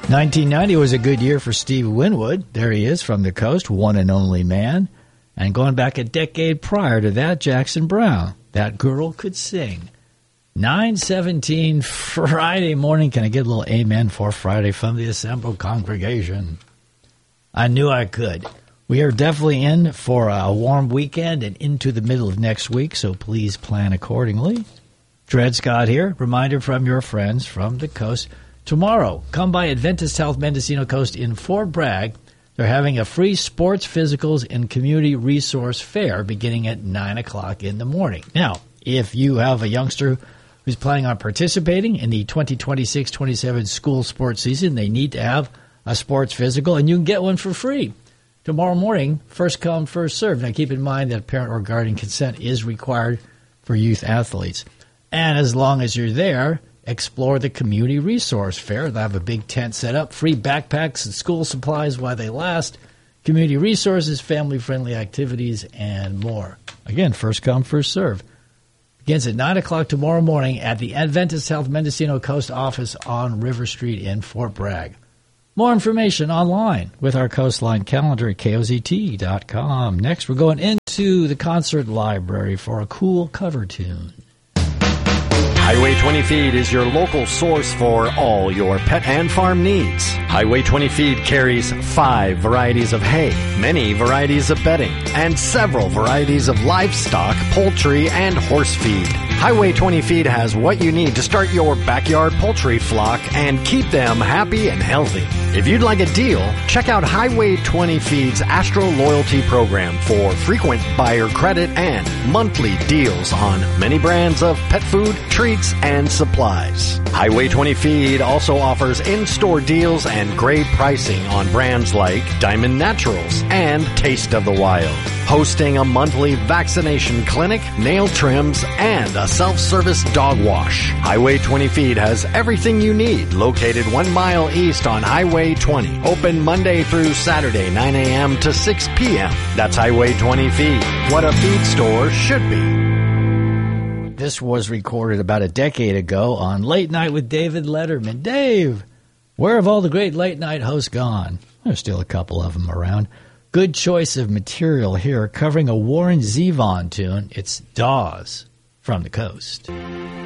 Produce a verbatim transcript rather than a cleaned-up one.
nineteen ninety was a good year for Steve Winwood. There he is from the coast, one and only man. And going back a decade prior to that, Jackson Browne, That Girl Could Sing. nine seventeen Friday morning. Can I get a little amen for Friday from the assembled congregation? I knew I could. We are definitely in for a warm weekend and into the middle of next week, so please plan accordingly. Dred Scott here. Reminder from your friends from the coast. Tomorrow, come by Adventist Health Mendocino Coast in Fort Bragg. They're having a free sports, physicals, and community resource fair beginning at nine o'clock in the morning. Now, if you have a youngster who's planning on participating in the twenty twenty-six twenty-seven school sports season, they need to have a sports physical, and you can get one for free. Tomorrow morning, first come, first serve. Now, keep in mind that parent or guardian consent is required for youth athletes. And as long as you're there, explore the community resource fair. They'll have a big tent set up, free backpacks and school supplies while they last, community resources, family-friendly activities, and more. Again, first come, first serve. Begins at nine o'clock tomorrow morning at the Adventist Health Mendocino Coast office on River Street in Fort Bragg. More information online with our Coastline calendar at K O Z T dot com. Next, we're going into the concert library for a cool cover tune. Highway twenty Feed is your local source for all your pet and farm needs. Highway twenty Feed carries five varieties of hay, many varieties of bedding, and several varieties of livestock, poultry, and horse feed. Highway twenty Feed has what you need to start your backyard poultry flock and keep them happy and healthy. If you'd like a deal, check out Highway twenty Feed's Astro Loyalty Program for frequent buyer credit and monthly deals on many brands of pet food, treats, and supplies. Highway twenty Feed also offers in-store deals and great pricing on brands like Diamond Naturals and Taste of the Wild. Hosting a monthly vaccination clinic, nail trims, and a self-service dog wash. Highway twenty Feed has everything you need, located one mile east on Highway twenty. Open Monday through Saturday, nine a.m. to six p.m. That's Highway twenty Feed, what a feed store should be. This was recorded about a decade ago on Late Night with David Letterman. Dave, where have all the great late night hosts gone? There's still a couple of them around. Good choice of material here, covering a Warren Zevon tune. It's Dawes from the Coast.